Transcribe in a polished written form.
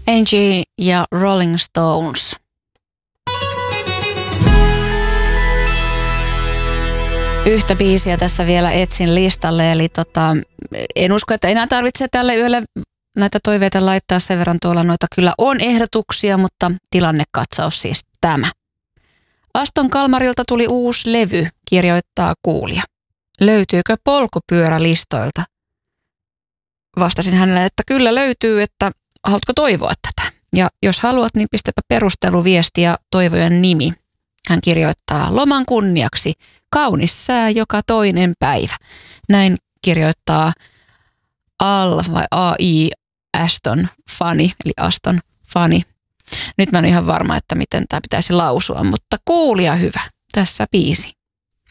Angie ja Rolling Stones. Yhtä biisiä tässä vielä etsin listalle, eli en usko, että enää tarvitse tälle yölle näitä toiveita laittaa, sen verran tuolla noita kyllä on ehdotuksia, mutta tilannekatsaus siis tämä. Aston Kalmarilta tuli uusi levy, kirjoittaa kuulija. Löytyykö polkupyörälistoilta? Vastasin hänelle, että kyllä löytyy, että haluatko toivoa tätä? Ja jos haluat, niin pistäpä perusteluviesti ja toivojen nimi. Hän kirjoittaa loman kunniaksi, kaunis sää joka toinen päivä. Näin kirjoittaa AI Aston Fani, eli Aston Fani. Nyt mä en ole ihan varma, että miten tämä pitäisi lausua, mutta kuulija hyvä. Tässä biisi.